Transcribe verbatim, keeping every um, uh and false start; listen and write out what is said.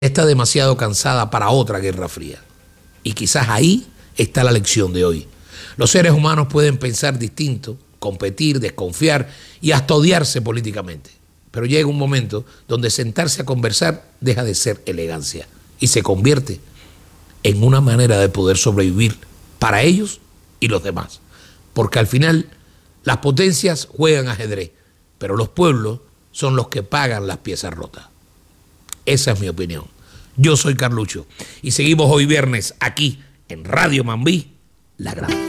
está demasiado cansada para otra guerra fría. Y quizás ahí está la lección de hoy. Los seres humanos pueden pensar distinto, competir, desconfiar y hasta odiarse políticamente. Pero llega un momento donde sentarse a conversar deja de ser elegancia y se convierte en una manera de poder sobrevivir para ellos y los demás. Porque al final las potencias juegan ajedrez, pero los pueblos son los que pagan las piezas rotas. Esa es mi opinión. Yo soy Carlucho y seguimos hoy viernes aquí en Radio Mambí, La Grande.